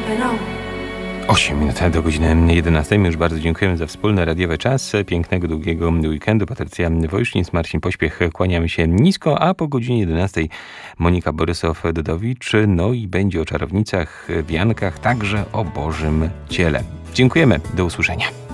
8 minut do godziny 11. Już bardzo dziękujemy za wspólny radiowy czas. Pięknego, długiego weekendu. Patrycja Wojsznic, Marcin Pośpiech. Kłaniamy się nisko, a po godzinie 11 Monika Borysow-Dodowicz. No i będzie o czarownicach, wiankach, także o Bożym Ciele. Dziękujemy. Do usłyszenia.